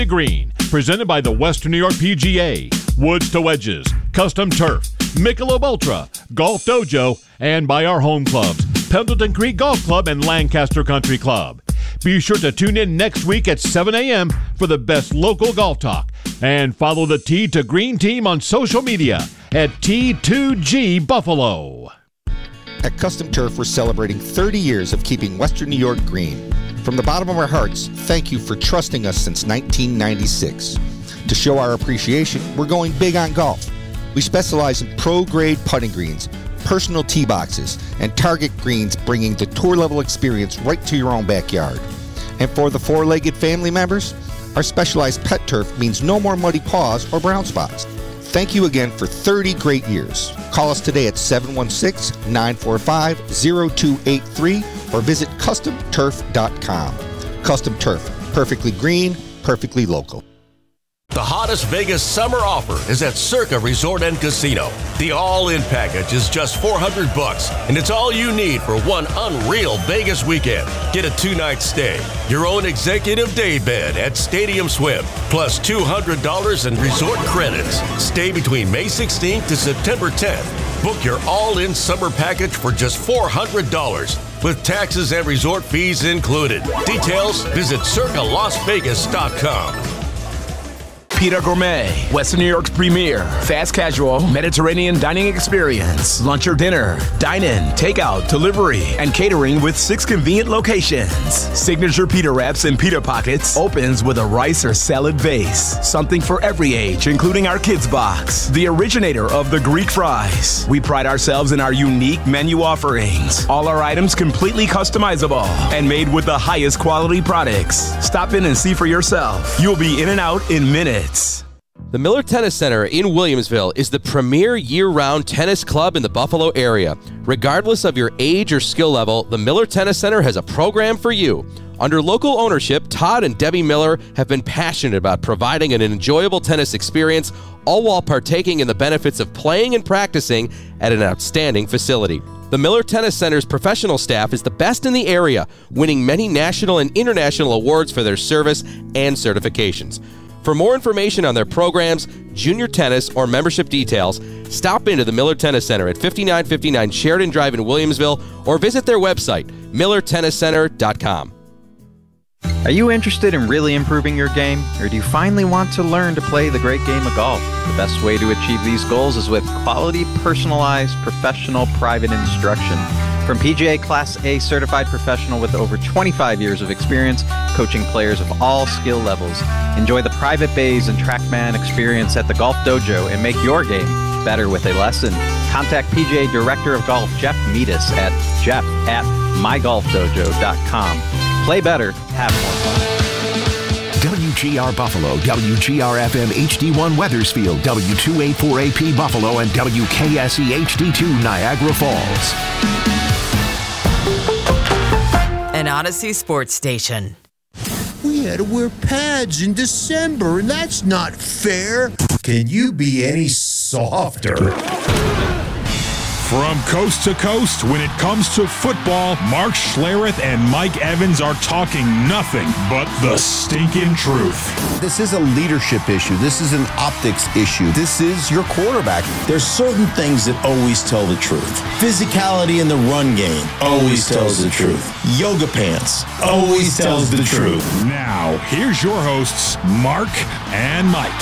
Green, presented by the Western New York PGA, Woods to Wedges, Custom Turf, Michelob Ultra, Golf Dojo, and by our home clubs, Pendleton Creek Golf Club and Lancaster Country Club. Be sure to tune in next week at 7 a.m. for the best local golf talk. And follow the Tee to Green team on social media at T2G Buffalo. At Custom Turf, we're celebrating 30 years of keeping Western New York green. From the bottom of our hearts, thank you for trusting us since 1996. To show our appreciation, we're going big on golf. We specialize in pro-grade putting greens, personal tee boxes, and target greens, bringing the tour-level experience right to your own backyard. And for the four-legged family members, our specialized pet turf means no more muddy paws or brown spots. Thank you again for 30 great years. Call us today at 716-945-0283 or visit CustomTurf.com. Custom Turf, perfectly green, perfectly local. The hottest Vegas summer offer is at Circa Resort and Casino. The all-in package is just $400, and it's all you need for one unreal Vegas weekend. Get a 2-night stay, your own executive day bed at Stadium Swim, plus $200 in resort credits. Stay between May 16th to September 10th. Book your all-in summer package for just $400, with taxes and resort fees included. Details, visit CircaLasVegas.com. Pita Gourmet, Western New York's premier fast casual Mediterranean dining experience. Lunch or dinner, dine-in, takeout, delivery, and catering with 6 convenient locations. Signature pita wraps and pita pockets opens with a rice or salad base. Something for every age, including our kids box. The originator of the Greek fries. We pride ourselves in our unique menu offerings. All our items completely customizable and made with the highest quality products. Stop in and see for yourself. You'll be in and out in minutes. The Miller Tennis Center in Williamsville is the premier year-round tennis club in the Buffalo area. Regardless of your age or skill level, the Miller Tennis Center has a program for you. Under local ownership, Todd and Debbie Miller have been passionate about providing an enjoyable tennis experience, all while partaking in the benefits of playing and practicing at an outstanding facility. The Miller Tennis Center's professional staff is the best in the area, winning many national and international awards for their service and certifications. For more information on their programs, junior tennis, or membership details, stop into the Miller Tennis Center at 5959 Sheridan Drive in Williamsville or visit their website, millertenniscenter.com. Are you interested in really improving your game, or do you finally want to learn to play the great game of golf? The best way to achieve these goals is with quality, personalized, professional, private instruction. From PGA Class A certified professional with over 25 years of experience coaching players of all skill levels. Enjoy the private bays and TrackMan experience at the Golf Dojo and make your game better with a lesson. Contact PGA Director of Golf Jeff Meadis at jeff@mygolfdojo.com. Play better, have more fun. WGR Buffalo, WGR-FM HD1 Weathersfield, W284AP Buffalo, and WKSE HD2 Niagara Falls. An Odyssey sports station. We had to wear pads in December, and that's not fair. Can you be any softer? From coast to coast, when it comes to football, Mark Schlereth and Mike Evans are talking nothing but the stinking truth. This is a leadership issue. This is an optics issue. This is your quarterback. There's certain things that always tell the truth. Physicality in the run game always tells the truth. Yoga pants always tells the truth. Now, here's your hosts, Mark and Mike.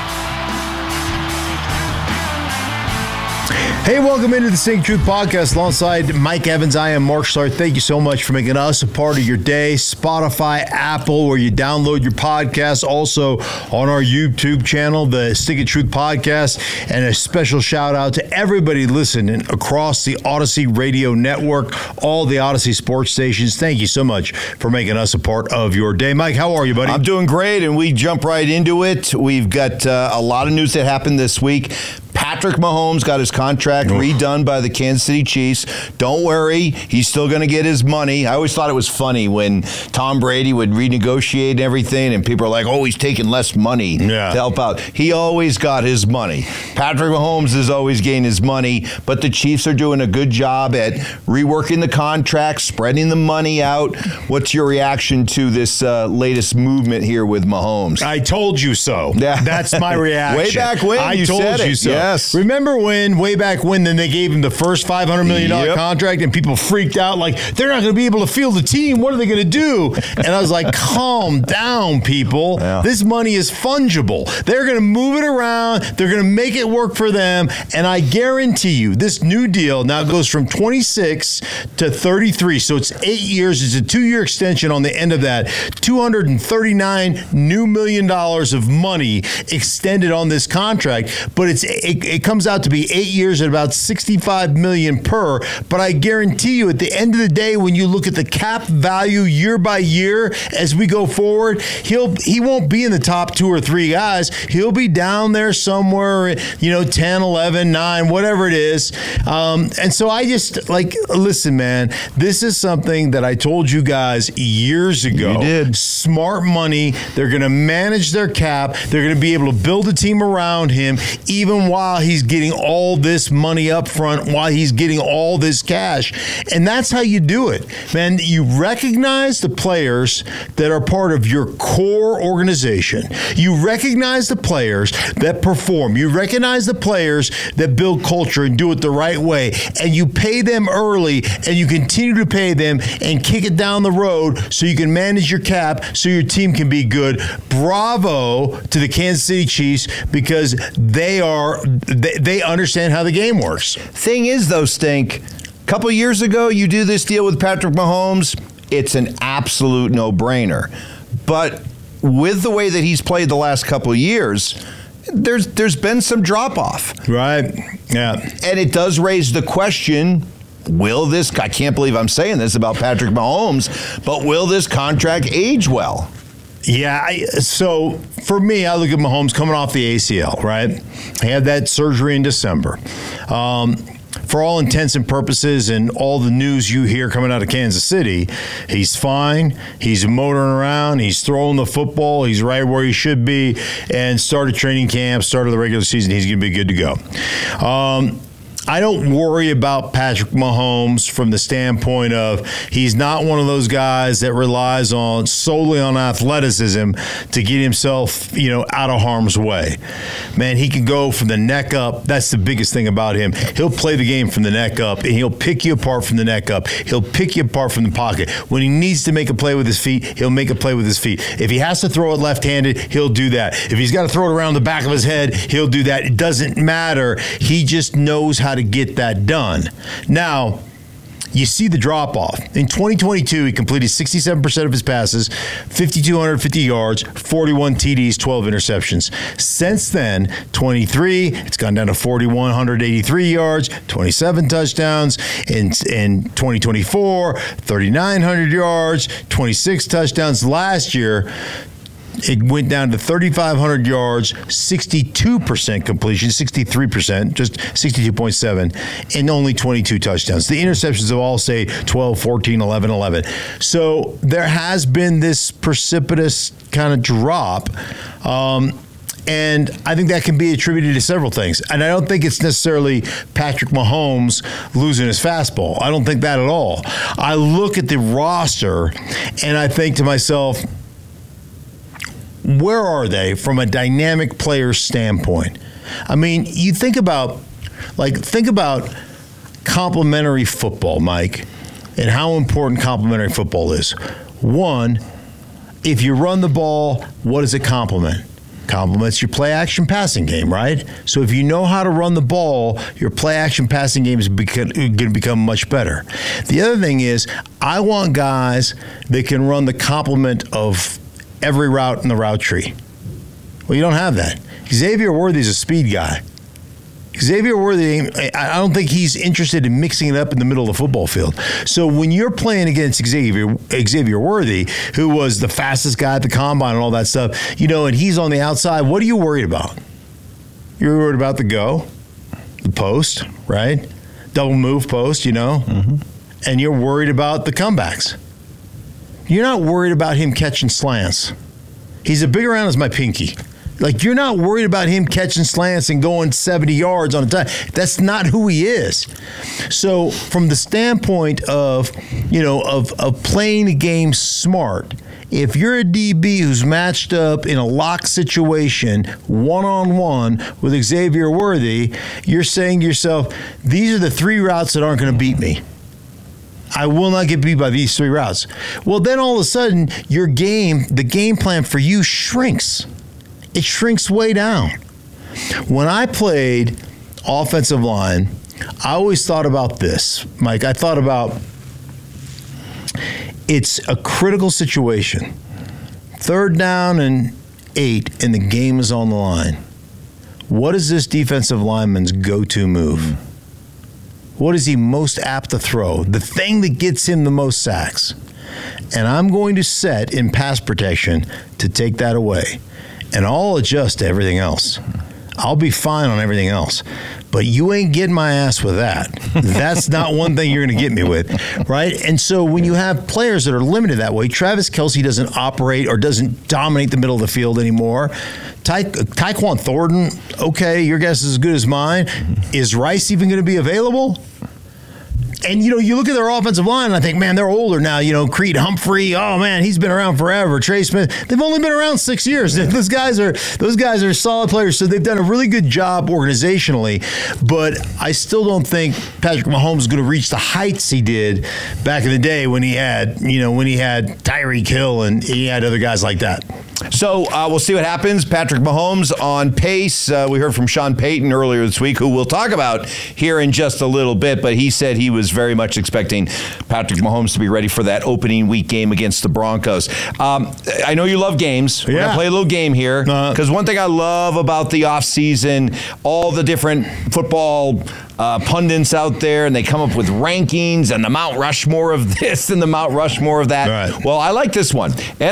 Hey, welcome into the Sing Truth Podcast alongside Mike Evans. I am Mark Schlereth. Thank you so much for making us a part of your day. Spotify, Apple, where you download your podcast. Also on our YouTube channel, the Sing Truth Podcast. And a special shout out to everybody listening across the Odyssey Radio Network, all the Odyssey sports stations. Thank you so much for making us a part of your day. Mike, how are you, buddy? I'm doing great, and we jump right into it. We've got a lot of news that happened this week. Patrick Mahomes got his contract redone by the Kansas City Chiefs. Don't worry, he's still going to get his money. I always thought it was funny when Tom Brady would renegotiate everything, and people are like, oh, he's taking less money to help out. He always got his money. Patrick Mahomes is always getting his money, but the Chiefs are doing a good job at reworking the contract, spreading the money out. What's your reaction to this latest movement here with Mahomes? I told you so. That's my reaction. Way back when I you told said you it. so. Yes. Remember way back when then they gave him the first $500 million contract and people freaked out like, they're not going to be able to field the team. What are they going to do? And I was like, calm down, people. This money is fungible. They're going to move it around. They're going to make it work for them. And I guarantee you, this new deal now goes from 26 to 33. So it's 8 years. It's a 2-year extension on the end of that. $239 new million of money extended on this contract. But it comes out to be 8 years at about $65 million per. But I guarantee you, at the end of the day, when you look at the cap value year by year as we go forward, he won't be in the top 2 or 3 guys. He'll be down there somewhere, 10, 11, 9, whatever it is. And so I just listen, man, this is something that I told you guys years ago. You did. Smart money. They're going to manage their cap. They're going to be able to build a team around him, even while he's getting all this money up front, while he's getting all this cash. And that's how you do it, man. You recognize the players that are part of your core organization. You recognize the players that perform. You recognize the players that build culture and do it the right way. And you pay them early, and you continue to pay them and kick it down the road so you can manage your cap so your team can be good. Bravo to the Kansas City Chiefs, because they understand how the game works. Thing is, though, Stink, a couple years ago, you do this deal with Patrick Mahomes, it's an absolute no-brainer. But with the way that he's played the last couple of years, there's been some drop-off. Right, yeah. And it does raise the question, I can't believe I'm saying this about Patrick Mahomes, but will this contract age well? Yeah, so for me, I look at Mahomes coming off the ACL, right? He had that surgery in December. For all intents and purposes and all the news you hear coming out of Kansas City, he's fine. He's motoring around. He's throwing the football. He's right where he should be. And started training camp, started the regular season. He's going to be good to go. I don't worry about Patrick Mahomes from the standpoint of he's not one of those guys that relies solely on athleticism to get himself, out of harm's way. Man, he can go from the neck up. That's the biggest thing about him. He'll play the game from the neck up, and he'll pick you apart from the neck up. He'll pick you apart from the pocket. When he needs to make a play with his feet, he'll make a play with his feet. If he has to throw it left-handed, he'll do that. If he's got to throw it around the back of his head, he'll do that. It doesn't matter. He just knows how to get that done. Now, you see the drop-off. In 2022, he completed 67% of his passes, 5,250 yards, 41 TDs, 12 interceptions. Since then, 23, it's gone down to 4,183 yards, 27 touchdowns. In 2024, 3,900 yards, 26 touchdowns. Last year, it went down to 3,500 yards, 62% completion, 63%, just 62.7, and only 22 touchdowns. The interceptions have all stayed 12, 14, 11, 11. So there has been this precipitous kind of drop. And I think that can be attributed to several things. And I don't think it's necessarily Patrick Mahomes losing his fastball. I don't think that at all. I look at the roster, and I think to myself, where are they from a dynamic player standpoint? I mean, you think about complementary football, Mike, and how important complementary football is. One, if you run the ball, what does it complement? Complements your play-action passing game, right? So if you know how to run the ball, your play-action passing game is going to become much better. The other thing is, I want guys that can run the complement of every route in the route tree. Well, you don't have that. Xavier Worthy's a speed guy. Xavier Worthy, I don't think he's interested in mixing it up in the middle of the football field. So when you're playing against Xavier Worthy, who was the fastest guy at the combine and all that stuff, and he's on the outside, what are you worried about? You're worried about the go? the post, right? Double move post, and you're worried about the comebacks. You're not worried about him catching slants. He's as big around as my pinky. Like, you're not worried about him catching slants and going 70 yards on a time. That's not who he is. So from the standpoint of, of playing the game smart, if you're a DB who's matched up in a lock situation, one-on-one with Xavier Worthy, you're saying to yourself, these are the 3 routes that aren't going to beat me. I will not get beat by these 3 routes. Well, then all of a sudden, the game plan for you shrinks. It shrinks way down. When I played offensive line, I always thought about this, Mike. I thought about it's a critical situation. 3rd down and 8, and the game is on the line. What is this defensive lineman's go-to move? What is he most apt to throw? The thing that gets him the most sacks. And I'm going to set in pass protection to take that away. And I'll adjust to everything else. I'll be fine on everything else. But you ain't getting my ass with that. That's not one thing you're going to get me with, right? And so when you have players that are limited that way, Travis Kelce doesn't operate or doesn't dominate the middle of the field anymore. Tyquan Thornton, okay, your guess is as good as mine. Is Rice even going to be available? And, you look at their offensive line, and I think, man, they're older now. Creed Humphrey, oh, man, he's been around forever. Trey Smith, they've only been around 6 years. Those guys are solid players, so they've done a really good job organizationally. But I still don't think Patrick Mahomes is going to reach the heights he did back in the day when he had Tyreek Hill and he had other guys like that. So we'll see what happens. Patrick Mahomes on pace. We heard from Sean Payton earlier this week, who we'll talk about here in just a little bit, but he said he was very much expecting Patrick Mahomes to be ready for that opening week game against the Broncos. I know you love games. We're going to play a little game here, because one thing I love about the offseason, all the different football pundits out there, and they come up with rankings and the Mount Rushmore of this and the Mount Rushmore of that. Right. Well, I like this one.